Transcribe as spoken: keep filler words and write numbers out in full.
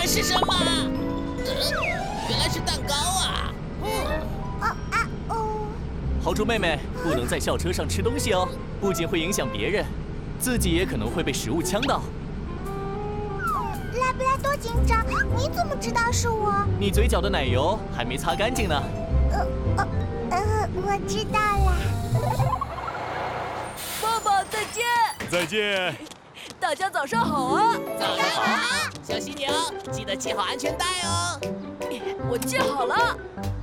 是什么？呃，原来是蛋糕啊！ 哦啊哦！ 豪猪妹妹不能在校车上吃东西哦，不仅会影响别人，自己也可能会被食物呛到。 拉布拉多警长，你怎么知道是我？ 你嘴角的奶油还没擦干净呢。 呃呃呃，我知道了。 爸爸，再见！ 再见！ 大家早上好啊！ 早上好，小犀牛，记得系好安全带哦。 我系好了。